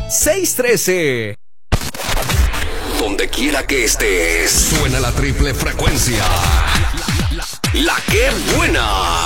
613. Donde quiera que estés, suena la triple frecuencia. La que buena.